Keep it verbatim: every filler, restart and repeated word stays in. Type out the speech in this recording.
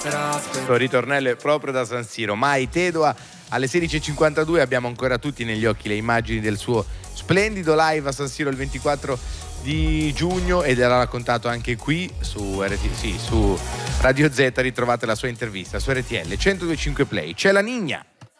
Il ritornello è proprio da San Siro. Mai Tedua alle sedici e cinquantadue. Abbiamo ancora tutti negli occhi le immagini del suo splendido live a San Siro il ventiquattro di giugno, ed era raccontato anche qui su R T, sì, su Radio Z. Ritrovate la sua intervista su R T L centodue e cinque Play. C'è la Nigna.